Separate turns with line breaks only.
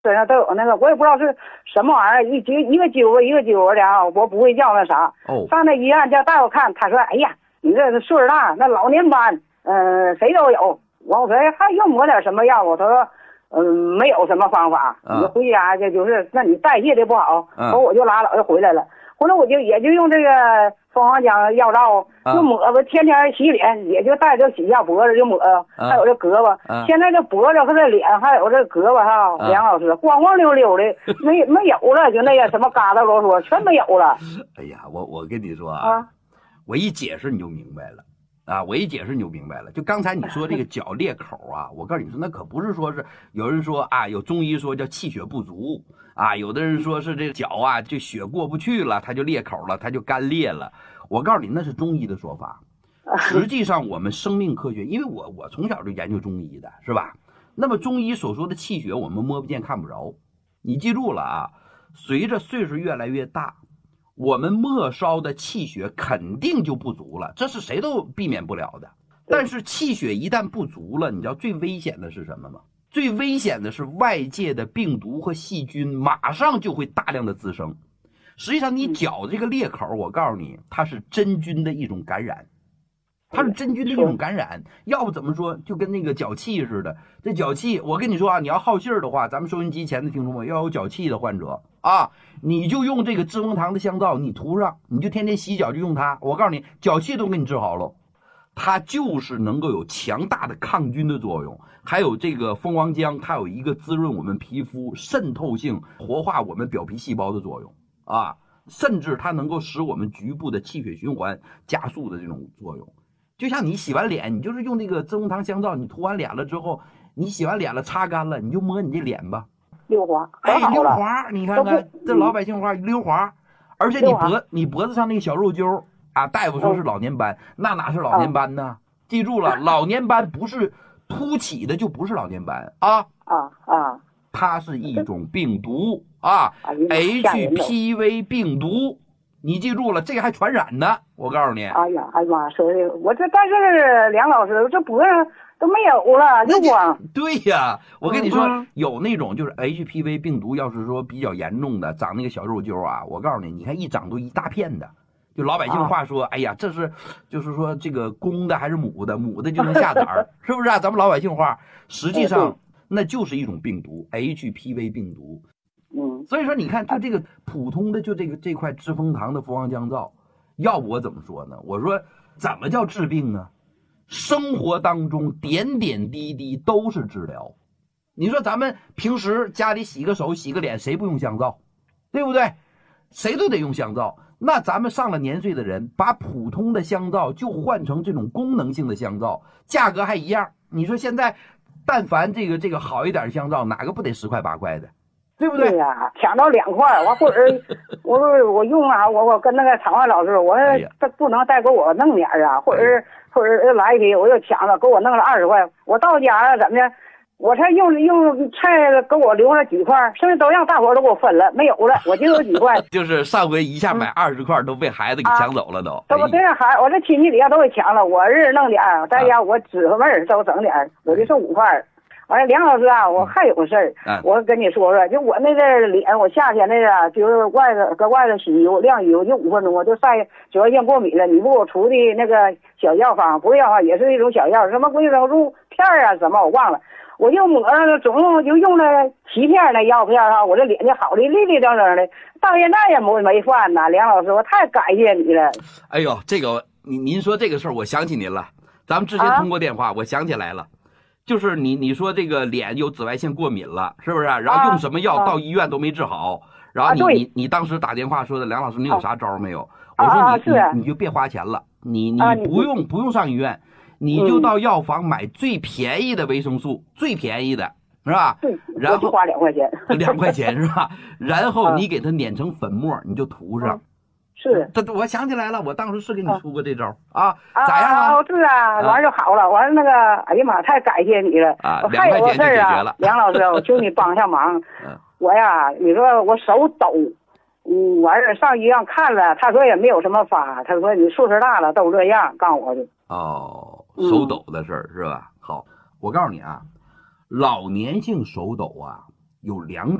身上都有那个，我也不知道是什么玩意儿，一个揪一个揪的啊，我不会叫那啥。上那医院叫大夫看，他说：“哎呀，你这岁数大，那老年斑，谁都有。”我说：“还用抹点什么药？”他说：“没有什么方法，你回家就是那你代谢的不好。”我就拉倒就回来了。后来我也就用这个蜂王浆药皂，就抹吧，天天洗脸，也就带着洗一下脖子就抹，还有这胳膊。现在这脖子和这脸还有这胳膊哈，梁老师光光溜溜的，没有了，就那个什么疙瘩啰嗦全没有了。
哎呀，我跟你说啊，我一解释你就明白了。我一解释你就明白了。就刚才你说这个脚裂口啊，我告诉你说，那可不是说是有人说啊，有中医说叫气血不足啊，有的人说是这个脚啊，就血过不去了，它就裂口了，它就干裂了。我告诉你，那是中医的说法。实际上，我们生命科学，因为我从小就研究中医的，是吧？那么中医所说的气血，我们摸不见看不着。你记住了啊，随着岁数越来越大，我们末梢的气血肯定就不足了，这是谁都避免不了的。但是气血一旦不足了，你知道最危险的是什么吗？最危险的是外界的病毒和细菌马上就会大量的滋生。实际上你脚的这个裂口，我告诉你，它是真菌的一种感染，它是真菌的一种感染。要不怎么说就跟那个脚气似的，这脚气我跟你说啊，你要好信儿的话，咱们收音机前的听众们要有脚气的患者啊，你就用这个知蜂堂的香皂，你涂上，你就天天洗脚就用它，我告诉你，脚气都给你治好了。它就是能够有强大的抗菌的作用，还有这个蜂王浆，它有一个滋润我们皮肤、渗透性、活化我们表皮细胞的作用啊，甚至它能够使我们局部的气血循环加速的这种作用。就像你洗完脸，你就是用那个知蜂堂香皂，你涂完脸了之后，你洗完脸了擦干了，你就摸你这脸吧，
溜滑，
溜滑，你看看这老百姓话溜滑，而且你脖子上那个小肉揪啊，大夫说是老年斑，那哪是老年斑呢？记住了，老年斑不是凸起的就不是老年斑啊，它是一种病毒啊，HPV 病毒，你记住了，这个还传染呢，我告诉你。
哎呀，说这我这但是梁老师这脖子都没有了，就光。
对呀，我跟你说，有那种就是 HPV 病毒，要是说比较严重的，长那个小肉揪啊，我告诉你，你看一长都一大片的。就老百姓话说，哎呀，这是就是说这个公的还是母的，母的就能下崽儿，是不是啊？咱们老百姓话，实际上那就是一种病毒 ，HPV 病毒。所以说你看，就这个普通的就这块知蜂堂的蜂王浆皂，要不我怎么说呢？我说怎么叫治病呢？生活当中点点滴滴都是治疗。你说咱们平时家里洗个手洗个脸，谁不用香皂？对不对？谁都得用香皂。那咱们上了年岁的人，把普通的香皂就换成这种功能性的香皂，价格还一样。你说现在，但凡这个好一点的香皂，哪个不得10块8块的，对不对？
对呀，抢到2块，完或者我用啊，我跟那个场外老师，我说这不能再给我弄点啊，或者来一批，我又抢了，给我弄了20块，我到家了怎么的？我才用菜给我留了几块，剩下都让大伙都给我分了，没有了，我就有几块。
就是上回一下买20块都被孩子给抢走了都。
我对着孩，我这亲戚里都给抢了，我是弄点在家我指头味都整点，我就剩5块。完了，梁老师啊，我还有个事儿，我跟你说说，就我那个脸，我夏天那个就是外头洗油晾油就5分钟，我就晒紫外线过敏了。你不给我出的那个小药方，不是药方，也是一种小药，什么维生素片啊什么我忘了。我就抹上，总共就用了7片那药片哈，我这脸就好的立立正正的，到现在也没犯呐。梁老师，我太感谢你了。
哎呦，这个您说这个事儿，我想起您了。咱们之前通过电话，我想起来了，就是你说这个脸有紫外线过敏了，是不是？然后用什么药到医院都没治好，然后你当时打电话说的，梁老师你有啥招没有？我说你就别花钱了，你不用上医院。你就到药房买最便宜的维生素，最便宜的是吧？
对，
然后
花2块钱
，2块钱是吧？然后你给它碾成粉末，你就涂上。
是，
我想起来了，我当时是给你出过这招啊，咋样啊？
是啊，完就好了。完了那个，哎呀妈，太感谢你了
啊
！2块钱
就解决了。
梁老师，我求你帮下忙。我呀，你说我手抖。完事上医院看了，他说也没有什么法，他说你岁数大了都这样，告诉我的。
手抖的事儿是吧？好，我告诉你啊，老年性手抖啊， 有两